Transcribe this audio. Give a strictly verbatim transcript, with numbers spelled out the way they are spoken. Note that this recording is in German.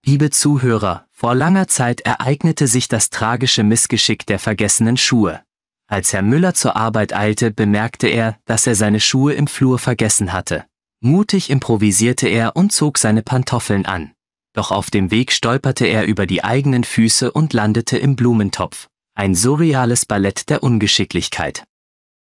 Liebe Zuhörer, vor langer Zeit ereignete sich das tragische Missgeschick der vergessenen Schuhe. Als Herr Müller zur Arbeit eilte, bemerkte er, dass er seine Schuhe im Flur vergessen hatte. Mutig improvisierte er und zog seine Pantoffeln an. Doch auf dem Weg stolperte er über die eigenen Füße und landete im Blumentopf. Ein surreales Ballett der Ungeschicklichkeit.